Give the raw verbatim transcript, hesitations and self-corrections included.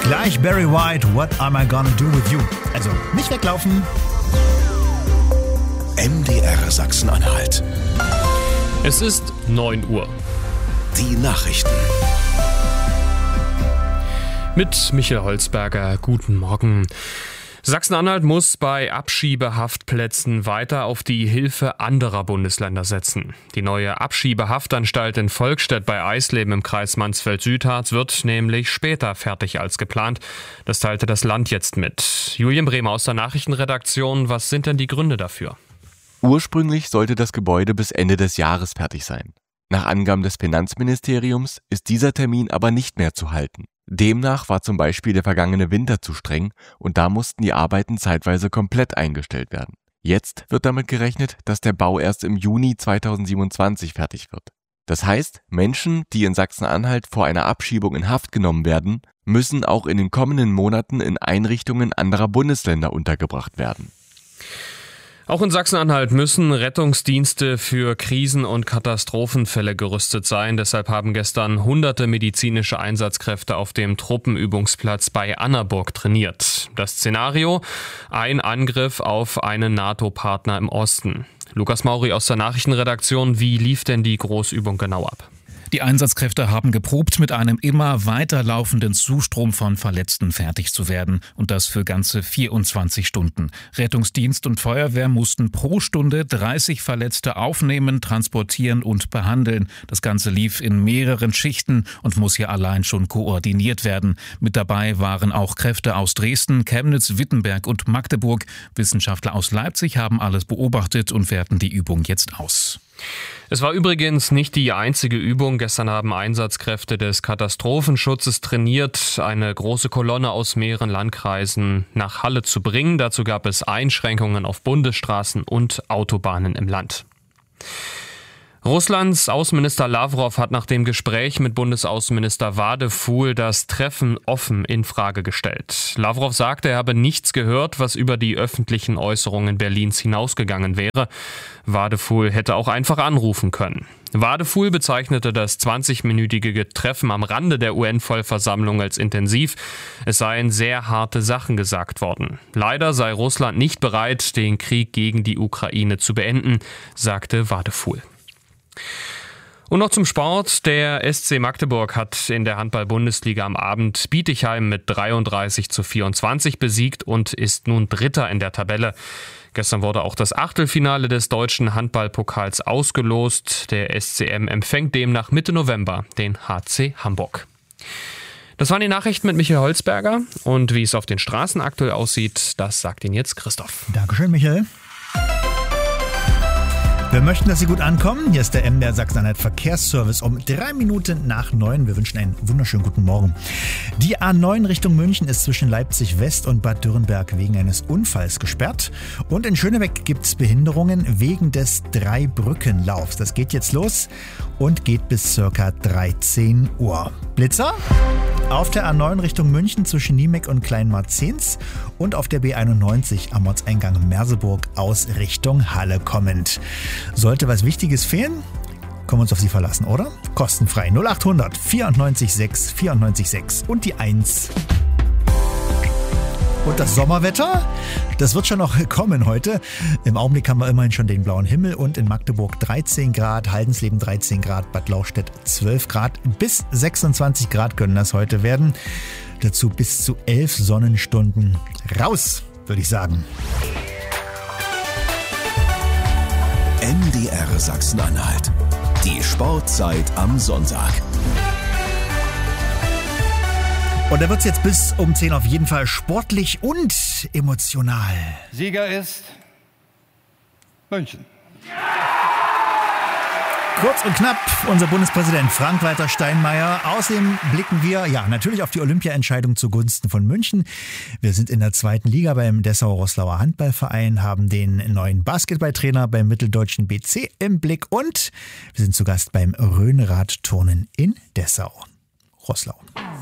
Gleich Barry White, What Am I Gonna Do With You? Also nicht weglaufen. M D R Sachsen-Anhalt. Es ist neun Uhr. Die Nachrichten. Mit Michael Holzberger, guten Morgen. Sachsen-Anhalt muss bei Abschiebehaftplätzen weiter auf die Hilfe anderer Bundesländer setzen. Die neue Abschiebehaftanstalt in Volkstedt bei Eisleben im Kreis Mansfeld-Südharz wird nämlich später fertig als geplant. Das teilte das Land jetzt mit. Julian Bremer aus der Nachrichtenredaktion, was sind denn die Gründe dafür? Ursprünglich sollte das Gebäude bis Ende des Jahres fertig sein. Nach Angaben des Finanzministeriums ist dieser Termin aber nicht mehr zu halten. Demnach war zum Beispiel der vergangene Winter zu streng und da mussten die Arbeiten zeitweise komplett eingestellt werden. Jetzt wird damit gerechnet, dass der Bau erst im Juni zweitausendsiebenundzwanzig fertig wird. Das heißt, Menschen, die in Sachsen-Anhalt vor einer Abschiebung in Haft genommen werden, müssen auch in den kommenden Monaten in Einrichtungen anderer Bundesländer untergebracht werden. Auch in Sachsen-Anhalt müssen Rettungsdienste für Krisen- und Katastrophenfälle gerüstet sein. Deshalb haben gestern hunderte medizinische Einsatzkräfte auf dem Truppenübungsplatz bei Annaburg trainiert. Das Szenario: ein Angriff auf einen NATO-Partner im Osten. Lukas Mauri aus der Nachrichtenredaktion, wie lief denn die Großübung genau ab? Die Einsatzkräfte haben geprobt, mit einem immer weiterlaufenden Zustrom von Verletzten fertig zu werden. Und das für ganze vierundzwanzig Stunden. Rettungsdienst und Feuerwehr mussten pro Stunde dreißig Verletzte aufnehmen, transportieren und behandeln. Das Ganze lief in mehreren Schichten und muss hier allein schon koordiniert werden. Mit dabei waren auch Kräfte aus Dresden, Chemnitz, Wittenberg und Magdeburg. Wissenschaftler aus Leipzig haben alles beobachtet und werten die Übung jetzt aus. Es war übrigens nicht die einzige Übung. Gestern haben Einsatzkräfte des Katastrophenschutzes trainiert, eine große Kolonne aus mehreren Landkreisen nach Halle zu bringen. Dazu gab es Einschränkungen auf Bundesstraßen und Autobahnen im Land. Russlands Außenminister Lavrov hat nach dem Gespräch mit Bundesaußenminister Wadefuhl das Treffen offen in Frage gestellt. Lavrov sagte, er habe nichts gehört, was über die öffentlichen Äußerungen Berlins hinausgegangen wäre. Wadefuhl hätte auch einfach anrufen können. Wadefuhl bezeichnete das zwanzigminütige Treffen am Rande der U N-Vollversammlung als intensiv. Es seien sehr harte Sachen gesagt worden. Leider sei Russland nicht bereit, den Krieg gegen die Ukraine zu beenden, sagte Wadefuhl. Und noch zum Sport. Der S C Magdeburg hat in der Handball-Bundesliga am Abend Bietigheim mit dreiunddreißig zu vierundzwanzig besiegt und ist nun Dritter in der Tabelle. Gestern wurde auch das Achtelfinale des deutschen Handballpokals ausgelost. Der S C M empfängt demnach Mitte November den H C Hamburg. Das waren die Nachrichten mit Michael Holzberger. Und wie es auf den Straßen aktuell aussieht, das sagt Ihnen jetzt Christoph. Dankeschön, Michael. Wir möchten, dass Sie gut ankommen. Hier ist der M D R Sachsen-Anhalt Verkehrsservice um drei Minuten nach neun. Wir wünschen einen wunderschönen guten Morgen. Die A neun Richtung München ist zwischen Leipzig West und Bad Dürrenberg wegen eines Unfalls gesperrt. Und in Schönebeck gibt es Behinderungen wegen des Dreibrückenlaufs. Das geht jetzt los und geht bis ca. dreizehn Uhr. Blitzer? Auf der A neun Richtung München zwischen Niemeck und Kleinmarzens und auf der B einundneunzig am Ortseingang Merseburg aus Richtung Halle kommend. Sollte was Wichtiges fehlen, können wir uns auf Sie verlassen, oder? Kostenfrei null achthundert vierundneunzig sechs vierundneunzig sechs und die eins. Und das Sommerwetter, das wird schon noch kommen heute. Im Augenblick haben wir immerhin schon den blauen Himmel und in Magdeburg dreizehn Grad, Haldensleben dreizehn Grad, Bad Lauchstädt zwölf Grad. Bis sechsundzwanzig Grad können das heute werden. Dazu bis zu elf Sonnenstunden. Raus, würde ich sagen. M D R Sachsen-Anhalt. Die Sportzeit am Sonntag. Und da wird es jetzt bis um zehn auf jeden Fall sportlich und emotional. Sieger ist München. Kurz und knapp, unser Bundespräsident Frank-Walter Steinmeier. Außerdem blicken wir ja natürlich auf die Olympia-Entscheidung zugunsten von München. Wir sind in der zweiten Liga beim Dessau-Roßlauer Handballverein, haben den neuen Basketballtrainer beim Mitteldeutschen B C im Blick und wir sind zu Gast beim Rhönrad-Turnen in Dessau. Roßlau.